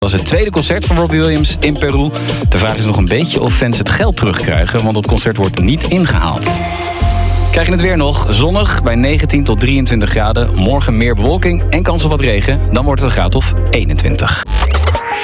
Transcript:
Dat was het tweede concert van Robbie Williams in Peru. De vraag is nog een beetje of fans het geld terugkrijgen, want het concert wordt niet ingehaald. Krijg je het weer nog. Zonnig bij 19 tot 23 graden. Morgen meer bewolking en kans op wat regen. Dan wordt het een graad of 21.